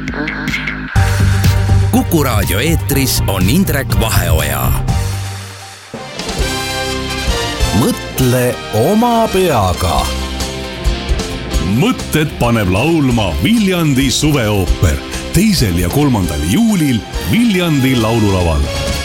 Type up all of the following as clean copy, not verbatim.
Kuku raadio eetris on Indrek Vaheoja. Mõtle oma peaga. Mõtted paneb laulma Viljandi suveooper 2. ja 3. juulil Viljandi laululaval.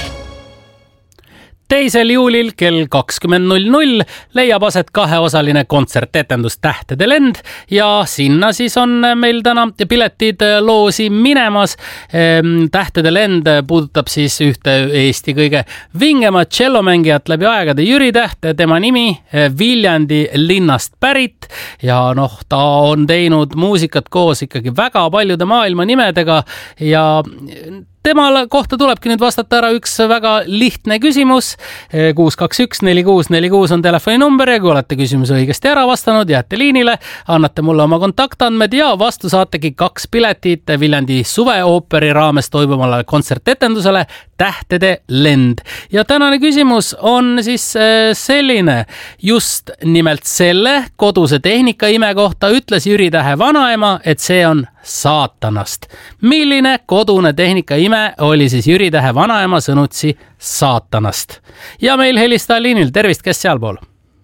2. juulil kell 20.00 leiab aset 2-osaline kontsertetendus Tähtede lend ja sinna siis on meil täna piletid loosi minemas. Tähtede lend puudutab siis ühte Eesti kõige vingemat tšellomängijat läbi aegade, Jüri Täht, tema nimi Viljandi linnast pärit ja ta on teinud muusikat koos ikkagi väga paljude maailma nimedega ja temal kohta tulebki nüüd vastata ära üks väga lihtne küsimus. 621-4646 on telefoninumber ja kui olete küsimuse õigesti ära vastanud, jääte liinile, annate mulle oma kontaktandmed ja vastu saategi 2 piletit Viljandi suveooperi raames toimuvale kontsertetendusele Tähtede lend. Ja tänane küsimus on siis selline. Just nimelt selle koduse tehnika ime kohta ütles Jüri Tähe vanaema, et see on saatanast. Milline kodune tehnika ime oli siis Jüri Tähe vanaema sõnutsi saatanast? Ja meil helistaja liinil. Tervist, kes sealpool?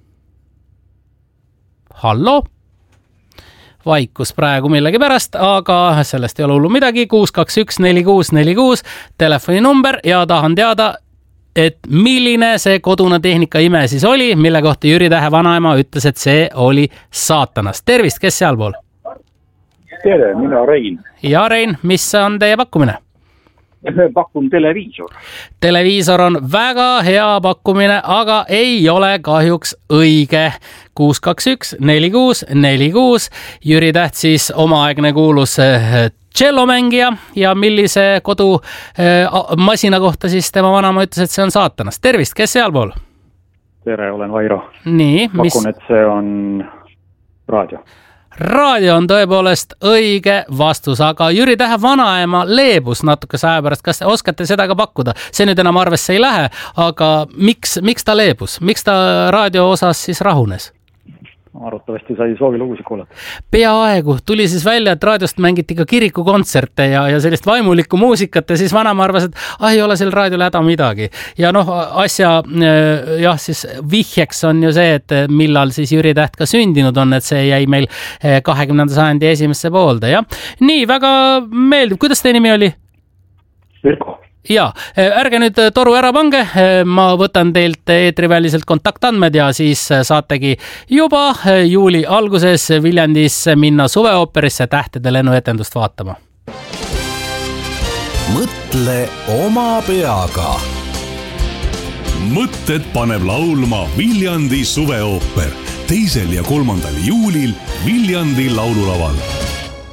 Hallo? Vaikus praegu millegi pärast, aga sellest ei ole hullu midagi. 621-4646 telefoninumber ja tahan teada, et milline see kodune tehnika ime siis oli, mille kohta Jüri Tähe vanaema ütles, et see oli saatanast. Tervist, kes sealpool? Tere, mina Rein. Ja Rein, mis on teie pakkumine? Pakun televiisor. Televiisor on väga hea pakkumine, aga ei ole kahjuks õige. 621-4646. Jüri Täht siis omaaegne kuulus tšellomängija ja millise kodu masina kohta siis tema vanaema ütles, et see on saatanast. Tervist, kes sealpool? Tere, olen Vairo. Nii, pakun, et see on raadio. Raadio on tõepoolest õige vastus, aga Jüri Tähe vanaema leebus natukese aja pärast. Kas te oskate seda ka pakkuda? See nüüd enam arvesse ei lähe, aga miks ta leebus? Miks ta raadio osas siis rahunes? Arvatavasti sai soovilugusid kuulata. Peaaegu tuli siis välja, et raadiost mängiti ka kirikukontserte ja sellist vaimulikku muusikat ja siis vanema arvas, et ei ole seal raadiole häda midagi. Ja asja siis vihjeks on ju see, et millal siis Jüri Täht ka sündinud on, et see jäi meil 20. sajandi esimesse poolde. Ja? Nii, väga meeldib. Kuidas teie nimi oli? Virko. Ja, ärge nüüd toru ära pange, ma võtan teilt eetriväliselt kontaktandmed ja siis saategi juba juuli alguses Viljandis minna suveooperisse Tähtede lennuetendust vaatama. Mõtle oma peaga. Mõtted paneb laulma Viljandi suveooper 2. ja 3. juulil Viljandi laululaval.